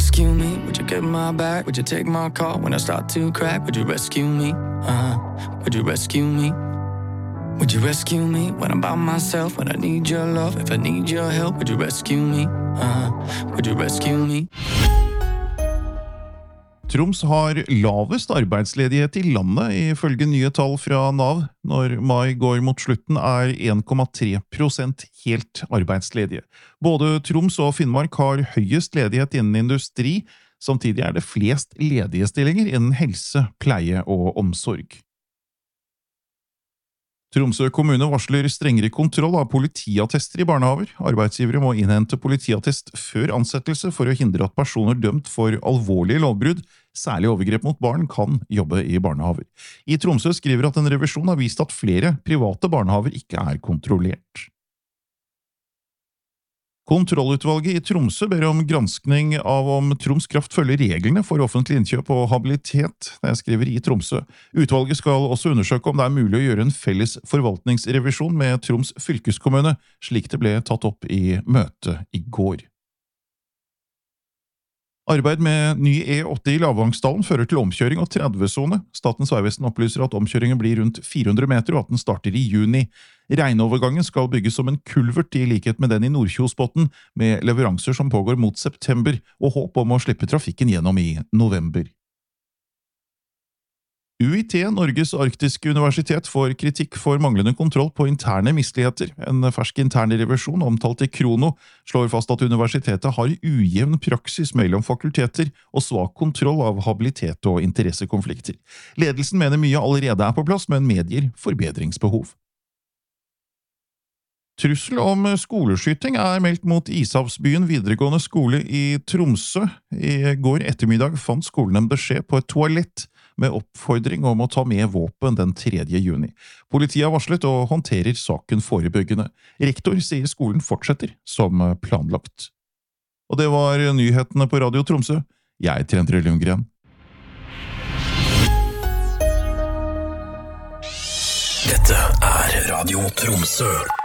rescue me? Would you get my back? Would you take my call when I start to crack? Would you rescue me? Would you rescue me? Would you rescue me when I'm by myself? When I need your love, if I need your help, would you rescue me? Would you rescue me? Troms har lavest arbeidsledighet i landet ifølge nye tall fra NAV. Når mai går mot slutten 1,3% helt arbeidsledige. Både Troms og Finnmark har høyest ledighet innen industri, samtidig det flest ledige stillinger innen helse, pleie og omsorg. Tromsø kommune varsler strengere kontroll av politiattester i barnehaver. Arbeidsgivere må innhente politiattest før ansettelse for å hindre at personer dømt for alvorlige lovbrudd, særlig overgrep mot barn, kan jobbe i barnehaver. I Tromsø skriver at en revisjon har vist at flere private barnehaver ikke kontrollert. Kontrollutvalget i Tromsø ber om granskning av om Troms Kraft følger reglene for offentlig innkjøp og habilitet, det skriver i Tromsø. Utvalget skal også undersøke om det mulig å gjøre en felles forvaltningsrevisjon med Troms fylkeskommune, slik det ble tatt opp i møte i går. Arbeid med ny E8 i Lavangsdalen fører til omkjøring og 30-zone. Statens vegvesen opplyser at omkjøringen blir rundt 400 meter og at den starter i juni. Regnovergangen skal bygges som en kulvert i likhet med den i Nordkjosbotn, med leveranser som pågår mot september og håp om å slippe trafikken gjennom i november. UiT, Norges arktiske universitet, får kritikk for manglende kontroll på interne misligheter. En fersk intern revisjon omtalt i Krono slår fast at universitetet har ujevn praksis mellom fakulteter og svak kontroll av habilitet og interessekonflikter. Ledelsen mener mye allerede på plass, men medgir forbedringsbehov. Trussel om skoleskyting meldt mot Ishavsbyen videregående skole i Tromsø. I går ettermiddag fant skolen en beskjed på et toalett med oppfordring om å ta med våpen den 3. juni. Politiet har varslet og håndterer saken forebyggende. Rektor sier skolen fortsetter som planlagt. Og det var nyhetene på Radio Tromsø. Jeg heter Endre Lundgren. Dette Radio Tromsø.